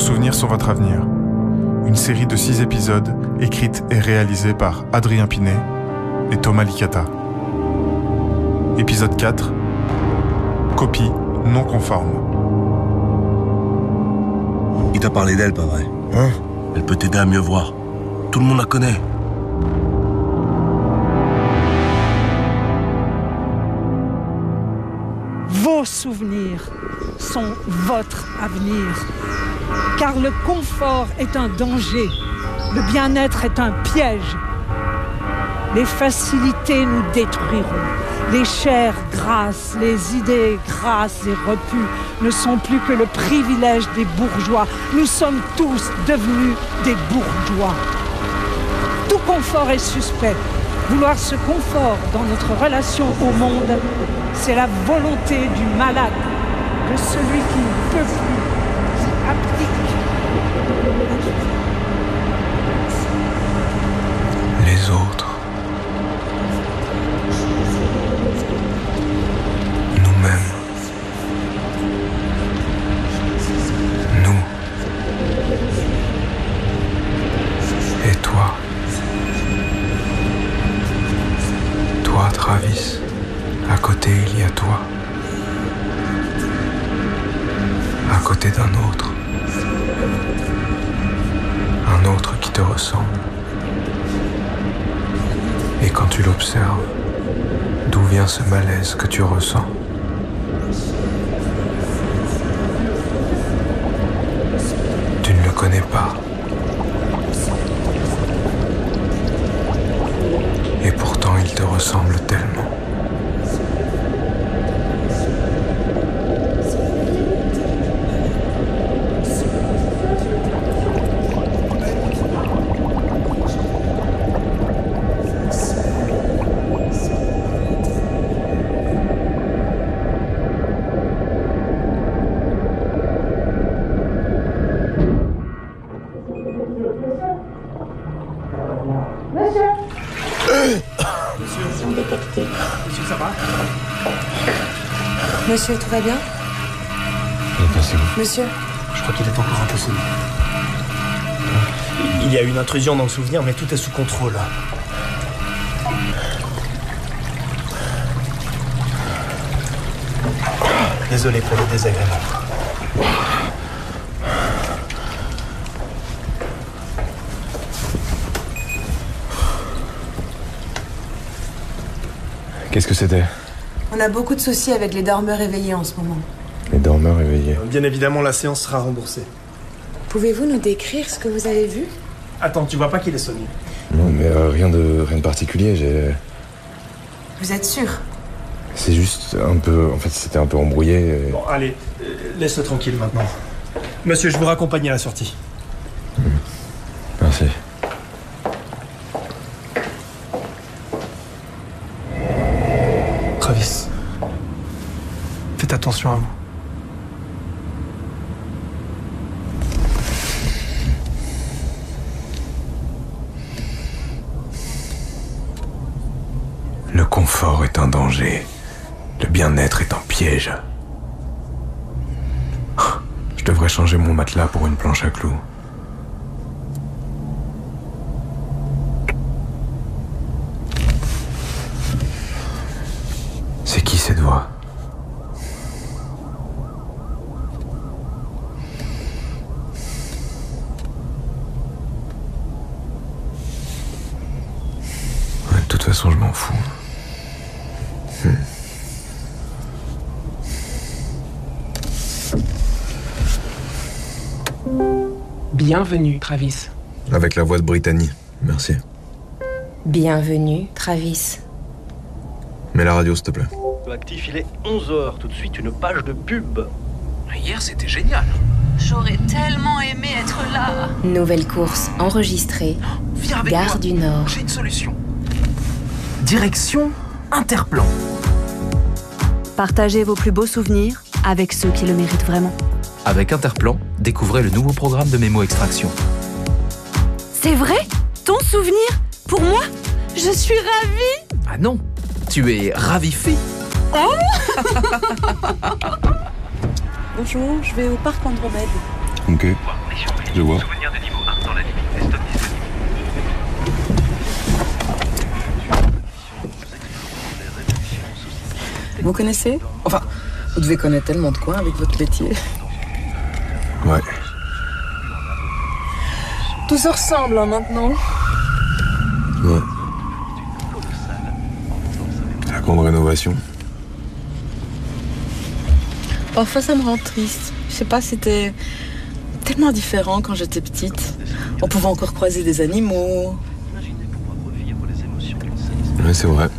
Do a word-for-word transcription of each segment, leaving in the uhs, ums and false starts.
souvenirs sont votre avenir. Une série de six épisodes écrite et réalisée par Adrien Pinet et Thomas Licata. Épisode quatre. Copie non conforme. Il t'a parlé d'elle, pas vrai? Hein? Elle peut t'aider à mieux voir. Tout le monde la connaît. Vos souvenirs sont votre avenir. Car le confort est un danger. Le bien-être est un piège. Les facilités nous détruiront. Les chairs grasses, les idées grasses et repues ne sont plus que le privilège des bourgeois. Nous sommes tous devenus des bourgeois. Tout confort est suspect. Vouloir ce confort dans notre relation au monde, c'est la volonté du malade, de celui qui ne peut plus, qui abdique. Les autres. Nous-mêmes. Nous. Et toi. Toi, Travis. À côté, il y a toi. À côté d'un autre. Un autre qui te ressemble. Et quand tu l'observes, d'où vient ce malaise que tu ressens? Tu ne le connais pas. Et pourtant, il te ressemble tellement. Monsieur, tout va bien? Monsieur? Je crois qu'il est encore un peu sonné. Il y a eu une intrusion dans le souvenir, mais tout est sous contrôle. Désolé pour le désagrément. Qu'est-ce que c'était? On a beaucoup de soucis avec les dormeurs éveillés en ce moment. Les dormeurs éveillés. Bien évidemment, la séance sera remboursée. Pouvez-vous nous décrire ce que vous avez vu? Attends, tu vois pas qu'il est sonné? Non, mais euh, rien de rien de particulier. J'ai. Vous êtes sûr? C'est juste un peu. En fait, c'était un peu embrouillé. Et... Bon, allez, euh, laisse-le tranquille maintenant. Monsieur, je vous raccompagne à la sortie. Mmh. Merci. Travis, faites attention à vous. Le confort est un danger. Le bien-être est un piège. Je devrais changer mon matelas pour une planche à clous. C'est qui cette voix? De toute façon, je m'en fous. Hmm. Bienvenue, Travis. Avec la voix de Brittany, merci. Bienvenue, Travis. Mets la radio, s'il te plaît. Actif, il est onze heures, tout de suite une page de pub. Hier, c'était génial. J'aurais tellement aimé être là. Nouvelle course enregistrée. Viens avec Gare moi. du Nord. J'ai une solution. Direction Interplan. Partagez vos plus beaux souvenirs avec ceux qui le méritent vraiment. Avec Interplan, découvrez le nouveau programme de mémo-extraction. C'est vrai? Ton souvenir? Pour moi? Je suis ravie! Ah non, tu es ravifi. Oh. Bonjour, je vais au parc Andromède. Ok, je vois. Vous connaissez? Enfin, vous devez connaître tellement de coins avec votre métier. Ouais. Tout se ressemble hein, maintenant. Ouais. La grande rénovation. Parfois ça me rend triste. Je sais pas, c'était tellement différent quand j'étais petite. On pouvait encore croiser des animaux. Ouais, c'est vrai.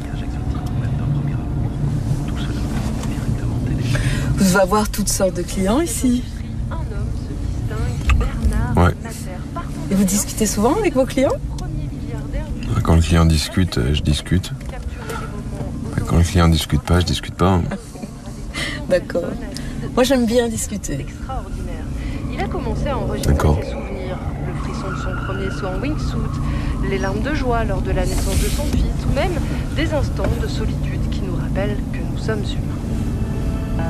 Vous devez avoir toutes sortes de clients ici. Ouais. Et vous discutez souvent avec vos clients? Quand le client discute, je discute. Quand le client discute pas, je discute pas. D'accord. Moi, j'aime bien discuter. Il a commencé à enregistrer ses souvenirs. Le frisson de son premier saut en wingsuit, les larmes de joie lors de la naissance de son fils, ou même des instants de solitude qui nous rappellent que nous sommes humains.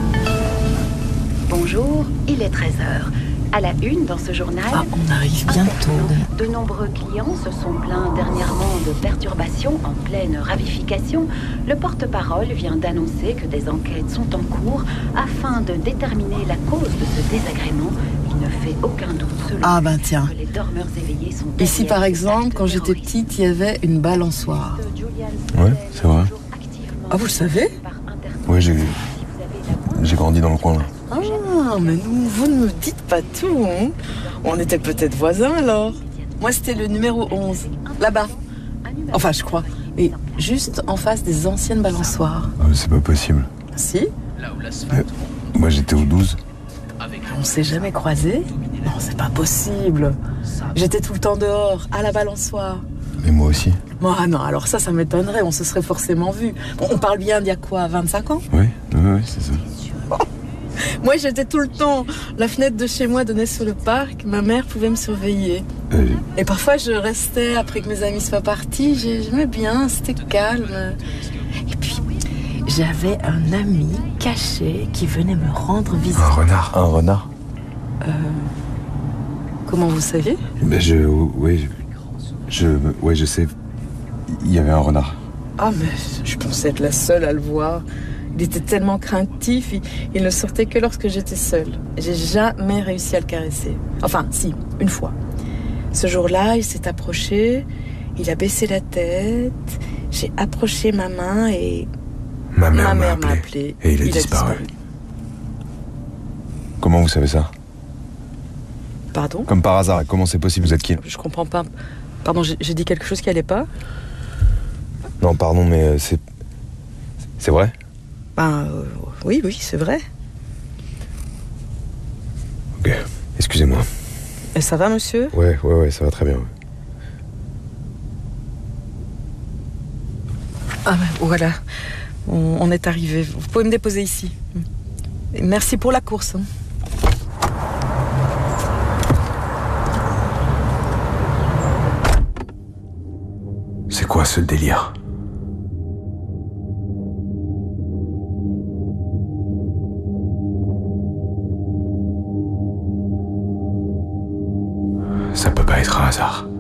Bonjour, il est treize heures. À la une dans ce journal, ah, on arrive bientôt. De nombreux clients se sont plaints dernièrement de perturbations en pleine ravification. Le porte-parole vient d'annoncer que des enquêtes sont en cours afin de déterminer la cause de ce désagrément. Il ne fait aucun doute selon ah ben tiens. que les dormeurs éveillés sont ici par exemple, quand j'étais petite, il y avait une balançoire. Ouais, c'est vrai. Ah, vous le savez? Ouais, j'ai j'ai grandi dans le coin là. Ah, mais nous, vous ne me dites pas tout, hein. On était peut-être voisins alors. Moi, c'était le numéro onze, là-bas. Enfin, je crois. Et juste en face des anciennes balançoires. Ah, c'est pas possible. Si? Euh, moi, j'étais au douze. On s'est jamais croisés? Non, c'est pas possible. J'étais tout le temps dehors, à la balançoire. Et moi aussi. Ah non, alors ça, ça m'étonnerait. On se serait forcément vus. Bon, on parle bien d'il y a quoi, vingt-cinq ans? Oui, oui, oui, c'est ça. Moi, j'étais tout le temps. La fenêtre de chez moi donnait sur le parc. Ma mère pouvait me surveiller. Euh... Et parfois, je restais après que mes amis soient partis. J'aimais bien, c'était calme. Et puis, j'avais un ami caché qui venait me rendre visite. Un renard. Un renard. Euh... Comment vous savez? Ben je... Oui, je... Oui, je sais. Il y avait un renard. Ah, mais je pensais être la seule à le voir. Il était tellement craintif, il, il ne sortait que lorsque j'étais seule. J'ai jamais réussi à le caresser. Enfin, si, une fois. Ce jour-là, il s'est approché, il a baissé la tête, j'ai approché ma main et... Ma mère, ma m'a, mère appelé, m'a appelé. Et il a, il disparu. a disparu. Comment vous savez ça? Pardon? Comme par hasard, comment c'est possible? Vous êtes qui? Je comprends pas. Pardon, j'ai, j'ai dit quelque chose qui allait pas? Non, pardon, mais c'est... C'est vrai? Ben, euh, oui, oui, c'est vrai. Ok, excusez-moi. Et ça va, monsieur? Ouais, ouais, ouais, ça va très bien. Ouais. Ah ben, voilà, on, on est arrivé. Vous pouvez me déposer ici. Et merci pour la course. Hein. C'est quoi ce délire? Ça peut pas être un hasard.